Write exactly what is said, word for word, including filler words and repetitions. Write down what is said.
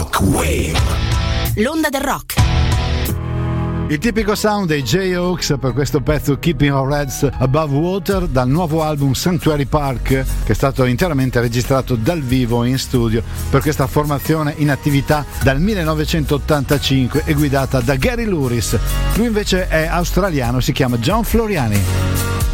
Rock Wave. L'onda del rock. Il tipico sound dei J-Hawks per questo pezzo Keeping Our Heads Above Water dal nuovo album Sanctuary Park, che è stato interamente registrato dal vivo in studio per questa formazione in attività dal millenovecentottantacinque e guidata da Gary Louris. Lui invece è australiano, si chiama John Floriani.